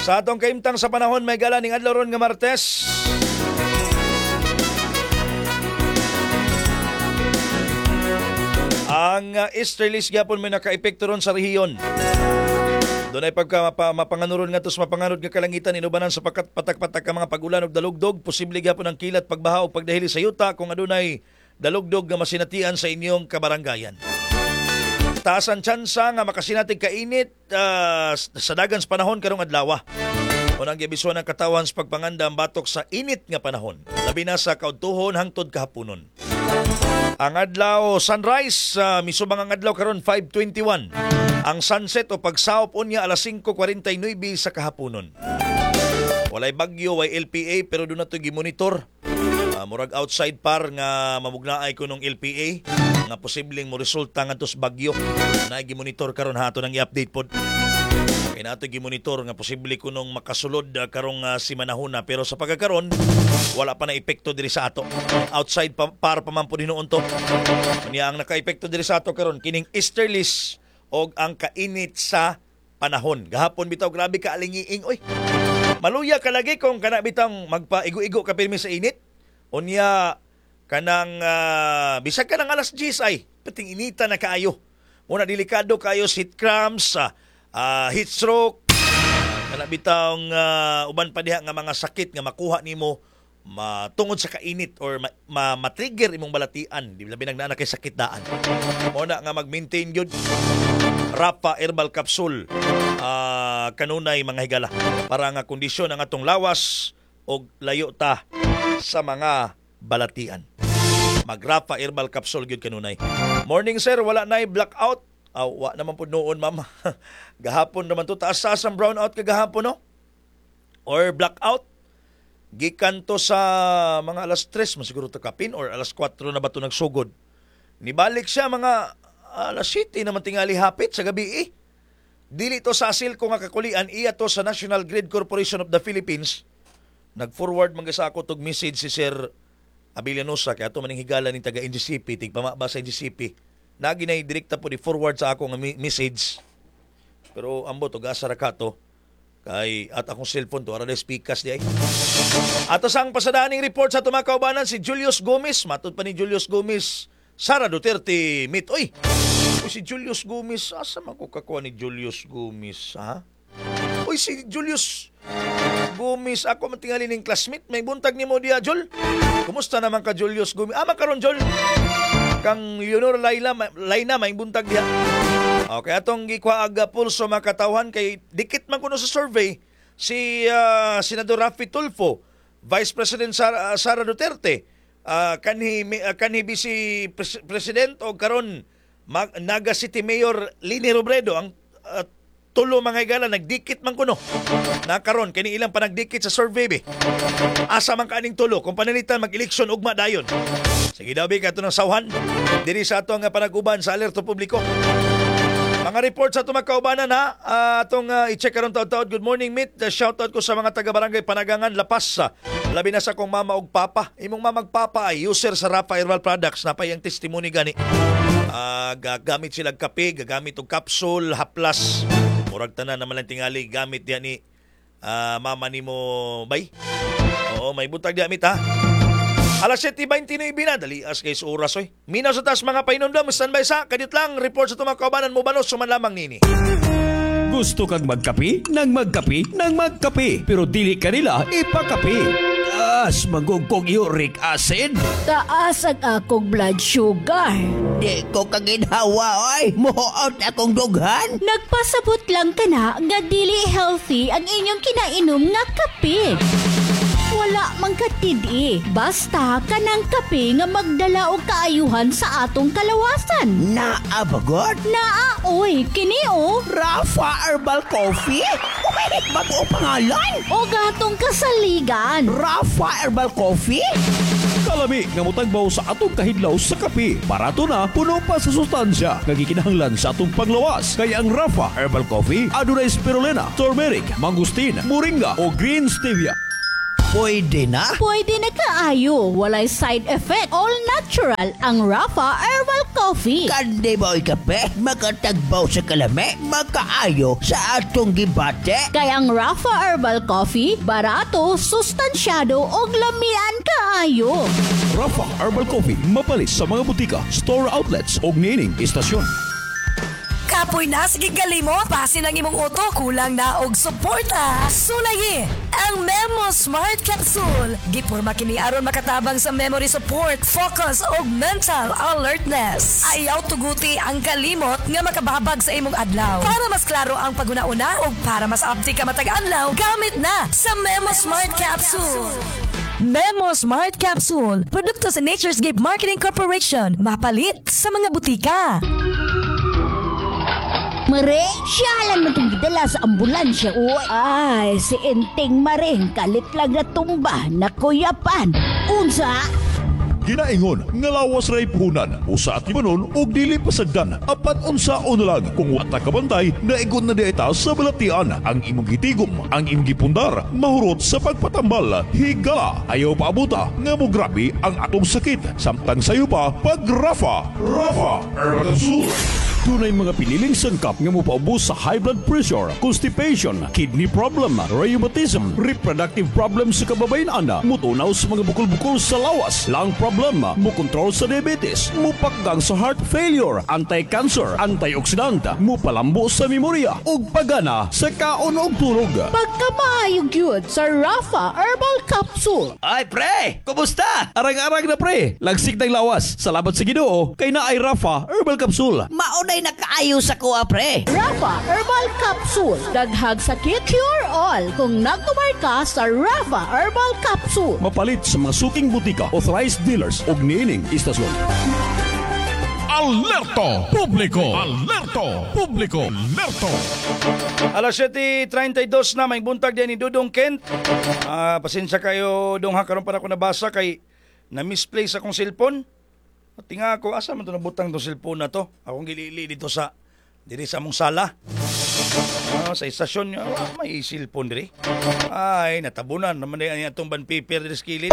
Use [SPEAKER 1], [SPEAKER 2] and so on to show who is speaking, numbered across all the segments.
[SPEAKER 1] Sa atong kaimtang sa panahon, may gala ning adlaw ron nga Martes. Ang easterlies gyapon may naka-epekto ron sa rehiyon. Doon ay mapanganuron nga to sa mapanganod nga kalangitan inubanan sa patak-patak ka mga pagulan ug dalugdog, posible gyapon ang kilat, pagbaha ug pagdahili sa yuta kung adunay dalugdog nga masinatian sa inyong kabaranggayan. Taas ang tsansa nga makasinatig kainit sa dagan sa panahon karong adlaw. Unang gibisyon ng katawan sa pagpanganda ang batok sa init nga panahon, labi na sa kaudtuhon hangtod kahaponon. Ang adlaw sunrise, misubang ang adlaw karon 5:21. Ang sunset o pagsaop unya alas 5:49 sa kahaponon. Walay bagyo, way LPA pero doon na ito gimonitor. Murag outside par nga mamugnaay ko ng LPA nga posibleng mo resulta nga tos bagyo. Na gimonitor karon hato nang i-update pod. Kaya nato gimonitor nga posible ko nung makasulod karong simanahon na. Pero sa pagkakaroon, wala pa na epekto diri sa ato. Outside par pa man po dinuon to. Kanya ang naka-epekto diri sa ato karon kining easterlies o ang kainit sa panahon. Gahapon bitaw grabe ka alingiing. Oy, maluya ka lagi kung kana bitang magpaigo-igo ka pirmi sa init. Unya kanang bisag ka ng alas 10 ay pating inita na kaayo. Muna delikado kayo heat cramps, heat stroke, kana bitang uban pa diha nga mga sakit nga makuha nimo matungod sa kainit or ma-trigger imong balatian, di labi nagdaan kay sakit daan. Muna nga mag-maintain gyud Rafa Herbal Capsule kanunay mga higala para nga kondisyon ang atong lawas og layo ta sa mga balatian. Mag-Rafa Herbal Capsule gyud kanunay. Morning sir, wala nay blackout. Wa naman po noon ma'am. Gahapon naman to taas ang brownout kagahapon no? Or blackout. Gikan to sa mga alas 3 masiguro to kapin or alas 4 na ba to nagsugod. Nibalik siya mga alas 7 naman tingali hapit sa gabi. Dili to sa asil ko nga kakulian, iya to sa National Grid Corporation of the Philippines. Nag-forward mga sa ako tog message si Sir Abilianosa kaya ito maning higala ni taga NGCP, tigpamaba sa NGCP. Naginay direkta po di forward sa ako nga message. Pero ambo to gasara ka to kay at akong cellphone to ara speakers di ay. Ato sang pasadaning report sa mga kaubanan si Julius Gomez, matud pa ni Julius Gomez, Sara Duterte meet. Oy, si Julius Gomez, asa man ko kakuha ni Julius Gomez ha? Oy, si Julius Gomez, ako matingali ning classmate, may buntag ni mo diya, Jol. Kumusta naman ka, Julius Gomez? Makaroon, Jol. Kang Leonor Laina, may buntag diya. Okay, atong gikuha aga pulso makatawan kay dikit man kuno sa survey si Senador Rafi Tulfo, Vice President Sara Duterte, kanhi Vice President o karon Naga City Mayor Lini Robredo ang tulo mga higala nagdikit man kuno. Nakaron kani ilang panagdikit sa survey be. Asa man kaning tulo kung panalitan mag-eleksyon ugma dayon. Sige daw bi kadto ng sawhan diri sa atong panag-uban sa alerto publiko. Mga report sa atong kaubanan ha, atong i-check karon taud-taud. Good morning meet. Shout out ko sa mga taga-barangay Panagangan, Lapas. Labi na sa kong mama ug papa. Imong mama ug papa ay user sa Rafa Herbal Products, napay ang testimony gani. Gagamit sila kape, gagamit og capsule, haplas. Murag tanan naman lang tingali gamit diyan ni mama nimo bay. Oo, may butag diyan mit ha. Alas 7:29 na, dali as kay oras oy. Minaw sa taas mga painumdam, standby sa kadit lang report sa tumang kaubanan mo banos suman lamang nini.
[SPEAKER 2] Gusto kang magkape? Nang magkape. Pero dili ka nila ipakape. Taas magugkong uric acid.
[SPEAKER 3] Taas ang akong blood sugar.
[SPEAKER 4] Di ko kaginhawa, oy. Muhuot akong dughan.
[SPEAKER 3] Nagpasabot lang ka na nga dili healthy ang inyong kinainom nga kape. Wala mang katidi. Basta kanang kape nga magdala og kaayuhan sa atong kalawasan.
[SPEAKER 4] Naabagot?
[SPEAKER 3] Oy, kini o.
[SPEAKER 4] Rafa Herbal Coffee? Umilit ba ito pangalan?
[SPEAKER 3] O gatong kasaligan.
[SPEAKER 4] Rafa Herbal Coffee?
[SPEAKER 2] Kalami nga mutagbaw sa atong kahidlaw sa kape. Barato na, puno pa sa sustansya. Nagikinahanglan sa atong panglawas. Kaya ang Rafa Herbal Coffee, adunay spirulina, turmeric, mangustin, moringa o green stevia.
[SPEAKER 4] Pwede na?
[SPEAKER 3] Pwede na kaayo, walay side effect, all natural ang Rafa Herbal Coffee.
[SPEAKER 4] Kandi mo kape, makatagbaw sa kalame, makaayo sa atong gibate.
[SPEAKER 3] Kaya ang Rafa Herbal Coffee, barato, sustansyado ug lamian kaayo.
[SPEAKER 2] Rafa Herbal Coffee mapalit sa mga butika, store outlets ug niining istasyon.
[SPEAKER 5] Kapoy na, sige galimot. Pasin ang imong uto, kulang na og suporta. Sulayi, ang Memo Smart Capsule. Gipurma kini aron makatabang sa memory support, focus ug mental alertness. Ayaw tuguti ang kalimot nga makababag sa imong adlaw. Para mas klaro ang paguna-una ug para mas update ka matag adlaw, gamit na sa Memo Smart Capsule. Memo Smart Capsule. Produkto sa Nature's Gift Marketing Corporation. Mapalit sa mga butika.
[SPEAKER 3] Mare, siyalan mo itong gidala sa ambulansya. Ay, si Enteng Mare, kalit lang na tumba, nakuyapan. Unsa?
[SPEAKER 6] Ginaingon nga lawas ray puhunan usa at ibanon og dili pasagdan apat unsaon na lang kung wata kabantay na igon na dieta sa balatian ang imong gitigom ang imong gipundar mahurot sa pagpatambal higala ayaw paabuta nga mo grabe ang atong sakit samtang sayo pa pag Rafa Herbal Capsule.
[SPEAKER 2] Tunay mga piniling sangkap nga mopaubos sa high blood pressure, constipation, kidney problem, rheumatism, reproductive problems sa kababayan-ana, mutunaw sa mga bukol-bukol sa lawas, lung problem, mukontrol sa diabetes, mupakgang sa heart failure, anti-cancer, antioxidant, mupalambo sa memorya, ug pagana sa kaon ug tulog.
[SPEAKER 3] Pagkamaayog yun sa Rafa Herbal Capsule.
[SPEAKER 2] Ay pre, kumusta? Arang-arang na pre, lagsik ng lawas. Salamat sa Ginoo kay na ay Rafa Herbal Capsule.
[SPEAKER 4] Maunay nakaayo sa kuha, pre.
[SPEAKER 3] Rafa Herbal Capsule. Daghag sakit, cure all. Kung nagkumarka sa Rafa Herbal Capsule.
[SPEAKER 2] Mapalit sa mga suking butika, authorized dealers ug niining istasyon.
[SPEAKER 7] Alerto Publiko! Alerto Publiko! Alerto!
[SPEAKER 1] Alas 7:32 na, may buntag din ni Dudong Kent. Pasensya kayo, dong ha, karon pa na ako nabasa kay na-misplace akong cellphone. Tinga ako, asa man ito nabutang itong cellphone na to? Akong gilili dito sa, diri sa among sala. Sa istasyon, may cellphone diri. Ay, natabunan naman na itong band paper diri sa kilid.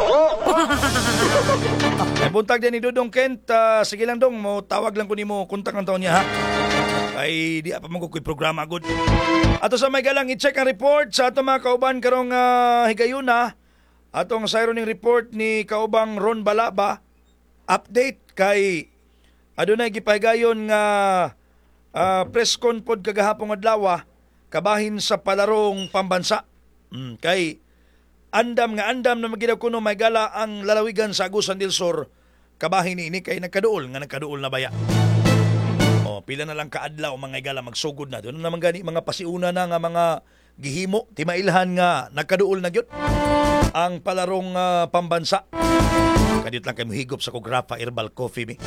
[SPEAKER 1] May buntag din ni Dudong Kent. Sige lang dong, mo tawag lang ko ni mo, kontak ng taon niya ha. Ay, di pa magkukuy programa good. Ato sa may galang, i-check ang report sa ato mga kauban karong higayuna. Atong sayro ning report ni kaubang Ron Balaba. Update kay adunay gipahigayon nga press con pod kagahapon adlaw kabahin sa palarong pambansa. Kay andam na magidaw kuno may gala ang lalawigan sa Agusan del Sur kabahin ini kay nagkaduol na baya. Pila na lang kaadlaw mga gala magsugod na. Doon naman gani mga pasiuna na nga mga gihimo timailhan nga nagkaduol na gyud ang palarong pambansa. Kadit lang kayo higop sa kong Rafa Herbal Coffee mi.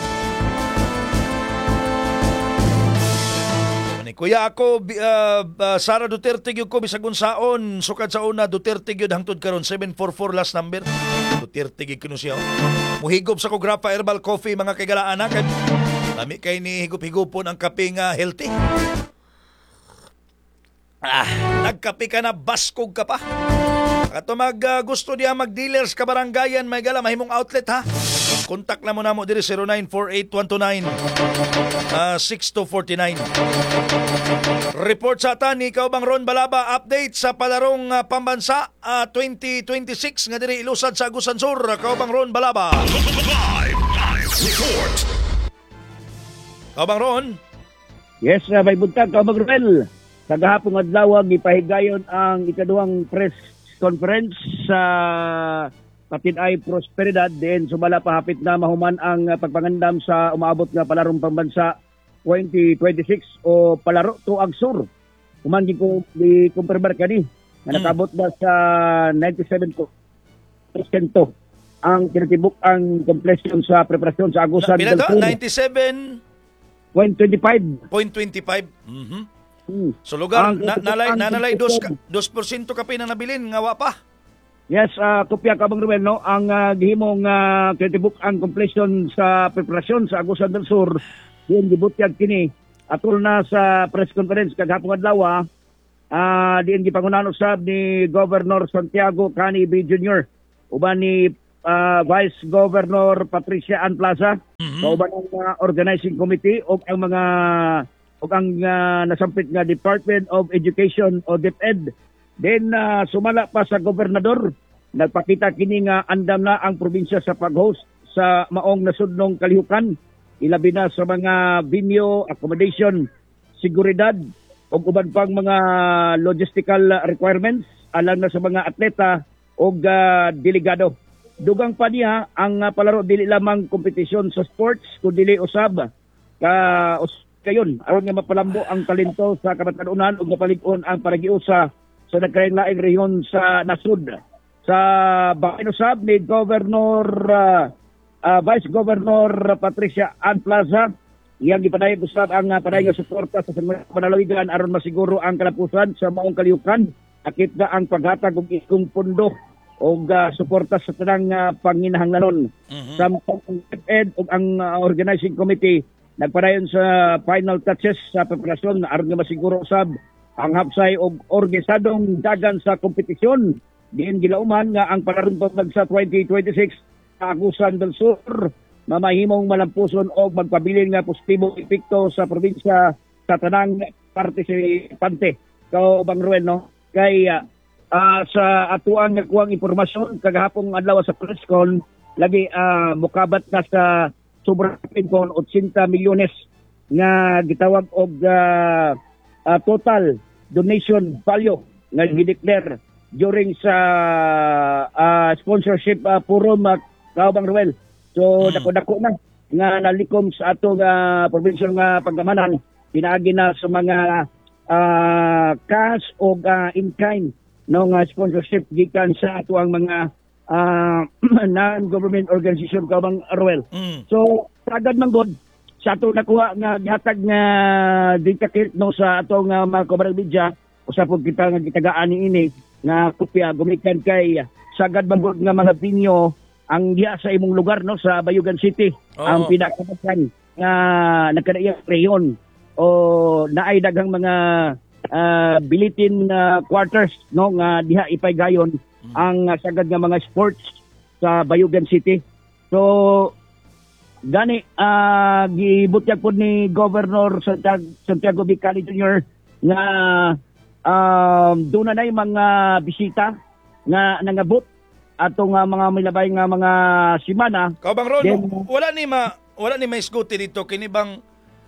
[SPEAKER 1] Kuya ako, Sara Duterte gyud ko bisag unsaon sukad sa una Duterte gyud hangtod karon 744 last number. Duterte gyud kuno siya. Muhigop sa kong Rafa Herbal Coffee mga kagalaan kay lami kay ni higop-higupon ang kape nga healthy. Nagkape ka na, baskog ka pa. Ato gusto diya mag-dealers ka barangayan, may gala, mahimong outlet ha. Kontak na mo na mo diri 0948-129-6249. Report sa atan ni Kaubang Ron Balaba, update sa palarong pambansa 2026 nga diri ilusad sa Agusan Sur. Kaubang Ron Balaba.
[SPEAKER 7] Live report!
[SPEAKER 1] Kaubang Ron.
[SPEAKER 8] Yes, may buntag ka Magrel. Sa gahapong adlaw gipahigayon ang ikaduhang press conference sa Kapit-ay Prosperidad din sumala pahapit na mahuman ang pagpangandam sa umaabot nga palarong pambansa 2026 o palaro tuag sur. Human di kumpirmar kani na nakabot na sa 97% ang tinatibuk ang completion sa preparasyon sa Agusan del Sur.
[SPEAKER 1] 97.25.
[SPEAKER 8] 0.25.
[SPEAKER 1] So lugar, nanalay 2% kape na nabilin, nga wa pa.
[SPEAKER 8] Yes, kopya ka bang Ruel, no? Ang gihimong tinatibuk ang completion sa preparasyon sa Agusan del Sur. Diyan gibutyag kini. Atol na sa press conference kagahapon adlaw, diyan gipangunahan usab ni Governor Santiago Cani B. Jr. uban ni Vice Governor Patricia Ann Plaza, kauban ang organizing committee o ang nasampit nga Department of Education o DepEd. Then sumala pa sa gobernador, nagpakita kini nga andam na ang probinsya sa pag-host sa maong nasudnong kalihukan, ilabi na sa mga venue, accommodation, seguridad o uban pang mga logistical requirements alang na sa mga atleta o delegado. Dugang pa niya ang palaro dili lamang kompetisyon sa sports kundi usab kayon aron nga mapalambo ang talento sa kabatanunan ug mapalig-on ang panagiusa sa nagkalain-laing rehiyon sa nasud. Sa bahin usab ni Vice Governor Patricia Ann Plaza, iyang gipadayon usab ang padayon nga suporta sa panalawigan aron masiguro ang kalapusan sa maong kalihukan, akit na ang paghatag og ikong pundo o suporta sa tanang panginahanglanon. Sa DepEd o ang organizing committee nagpadayon sa final touches sa preparasyon aron nga masiguro usab ang hapsay og organisadong dagan sa kompetisyon. Diin gilauman nga ang panaruntog sa 2026 sa Agusan del Sur mamahimong malampuson o magpabilin nga positibong epekto sa probinsya sa tanang partisipante. Bang Ruel, no? Kay sa atuang nakuang impormasyon kagahapong adlaw sa presscon lagi mukabat na sa sobrang kon 80 milyones nga gitawag og total donation value nga gideclare during sa sponsorship forum Bang Ruel. So dako-dako na nga nalikom sa ato nga provincial nga pagamanan pinaagi na sa mga cash o in-kind no nga sponsorship gikan sa ato ang mga non-government organization Bang Ruel. So sagad man god sa ato nakuha nga gihatag nga dikakit no sa ato nga mga coverage media usapod kita nga gitagaan ini nga kopya gumikan kay sagad man god nga mga binyo ang diha sa imong lugar no sa Bayugan City. Ang pinakabakan nga nagkadaiyang rehiyon o naay daghang mga bilitin quarters no nga diha ipaygayon ang sagad nga mga sports sa Bayugan City. So gani gibutyag pod ni Governor Santiago Vicali Jr. nga doon na mga bisita nga nangabot atong mga milabay nga mga simana.
[SPEAKER 1] Bang Ron,
[SPEAKER 8] then,
[SPEAKER 1] wala ni may isguti dito kini bang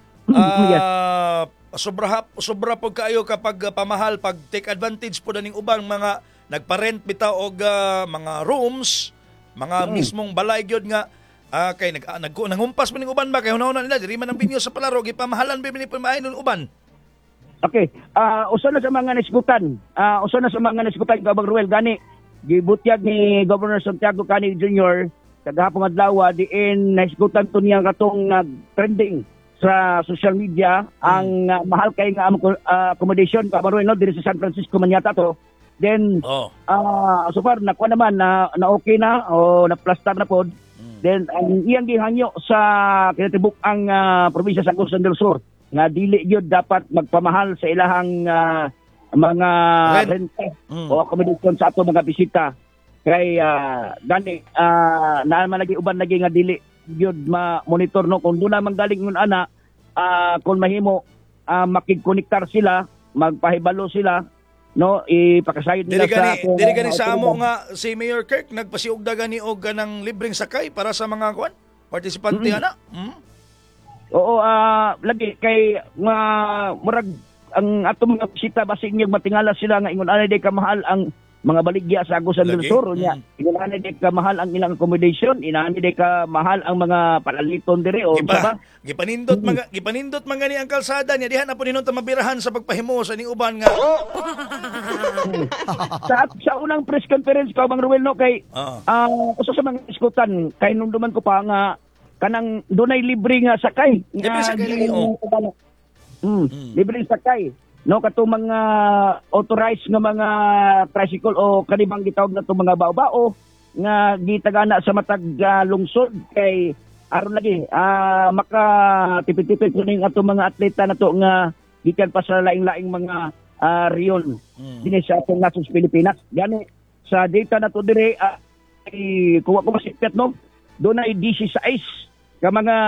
[SPEAKER 1] sobra po kayo kapag pamahal pag take advantage po ning ubang mga nagparent bitaw og mga rooms, mga mismong balay gyud nga kay nangumpas man ning uban ba kay hunahuna nila diri man ang binyo sa palaro gipamahalan bi ni pamahay nun uban.
[SPEAKER 8] Okay, usa na sa mga nisgutan. Bang Ruel gani gibutyag ni Governor Santiago Cani Jr. kagahapon adlaw diin naisgutan to niya katong trending sa social media ang mahal kay nga accommodation Bang Ruel no diri sa San Francisco man yata to. Then so far nakuha naman na okay na o na-plaster na pod. Then ang iyang gihangyo sa kinatibuk ang probinsya sa Agusan del Sur nga dili gyud dapat magpamahal sa ilahang mga renta o accommodation sa ato mga bisita kay gani naman lagi uban lagi nga dili gyud ma-monitor no kung doon naman galing nun ana kung mahimo makikonnektar sila magpahibalo sila no ipakasayod nila
[SPEAKER 1] dili gani sa amo nga si Mayor Kirk nagpasiugda gani og ganang libreng sakay para sa mga partisipante ana.
[SPEAKER 8] Oo lagi kay nga murag ang ato mga bisita basig niyang matingala sila nga ingon anay day kamahal ang mga baligya sa Agusan del Sur niya. Ingon anay day kamahal ang ilang accommodation, inani day kamahal ang mga palaliton diri o ba?
[SPEAKER 1] Gipanindot mga ni ang kalsada niya diha na po ninunta mabirahan sa pagpahimo sa ning uban nga.
[SPEAKER 8] sa unang press conference Bang Ruel no kay usa sa mga iskutan kay nung duman ko pa nga kanang dunay libre nga sakay.
[SPEAKER 1] Libre sakay
[SPEAKER 8] libre sakay no katong mga authorized nga mga tricycle o kanibang gitawag na itong mga bao-bao nga gitagana sa matag lungsod kay aron lagi makatipid-tipid kuning atong mga atleta na to nga gikan pa sa laing-laing mga riyon dinhi sa atong nasod Pilipinas. Gani sa data na to dire kung ako masipyat no, doon ay 16 ka mga